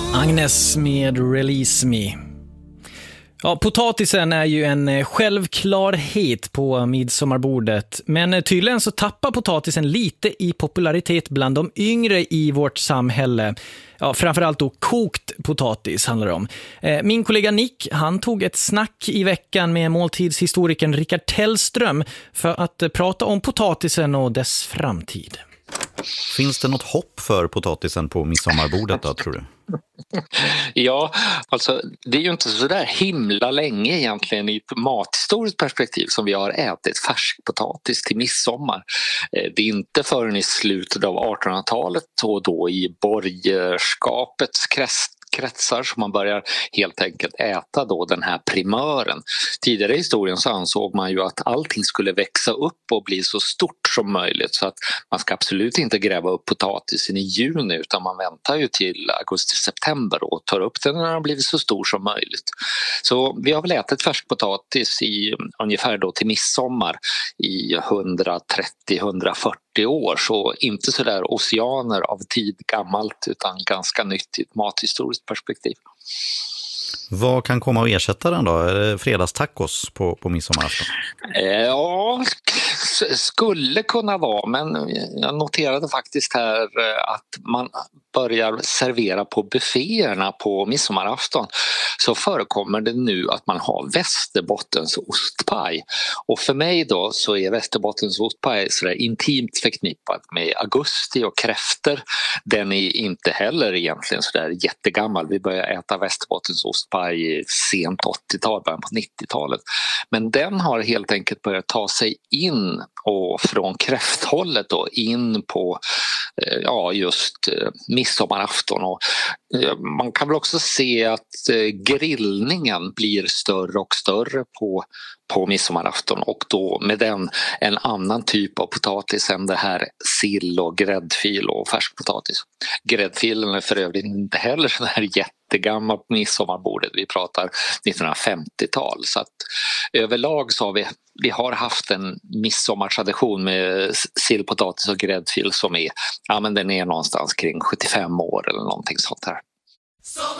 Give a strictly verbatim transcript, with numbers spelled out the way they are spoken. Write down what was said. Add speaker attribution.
Speaker 1: Agnes med Release Me. Ja, potatisen är ju en självklarhet på midsommarbordet, men tydligen så tappar potatisen lite i popularitet bland de yngre i vårt samhälle. Ja, framförallt då kokt potatis handlar det om. Min kollega Nick, han tog ett snack i veckan med måltidshistorikern Rickard Tellström för att prata om potatisen och dess framtid.
Speaker 2: Finns det något hopp för potatisen på midsommarbordet då, tror du?
Speaker 3: Ja, alltså det är ju inte så där himla länge egentligen i ett mathistoriskt perspektiv som vi har ätit färskpotatis till midsommar. Det är inte förrän i slutet av artonhundratalet och då i borgerskapets krets kretsar som man börjar helt enkelt äta då den här primören. Tidigare i historien så ansåg man ju att allting skulle växa upp och bli så stort som möjligt, så att man ska absolut inte gräva upp potatisen i juni, utan man väntar ju till augusti-september och tar upp den när den har blivit så stor som möjligt. Så vi har väl ätit färskpotatis i ungefär då till midsommar i hundratrettio till hundrafyrtio år, så inte så där oceaner av tid gammalt utan ganska nytt i ett mathistoriskt perspektiv.
Speaker 2: Vad kan komma att ersätta den då? Är det fredagstacos på, på midsommarafton?
Speaker 3: Ja, skulle kunna vara, men jag noterade faktiskt här att man börjar servera på bufféerna på midsommarafton, så förekommer det nu att man har Västerbottens ostpaj. Och för mig då så är Västerbottens ostpaj så där intimt förknippat med augusti och kräfter. Den är inte heller egentligen så där jättegammal. Vi började äta Västerbottens ostpaj i sent åttiotal, början på nittiotalet. Men den har helt enkelt börjat ta sig in och från kräfthållet då in på ja, just midsommarafton. Och man kan väl också se att grillningen blir större och större på, på midsommarafton, och då med den en annan typ av potatis än det här sill och gräddfil och färskpotatis. Gräddfilen är för övrigt inte heller så här jättegammal på midsommarbordet. Vi pratar nittonhundrafemtiotal, så att överlag så har vi, vi har haft en midsommartradition med sill, potatis och gräddfil som är, ja men den är någonstans kring sjuttiofem år eller någonting sånt här.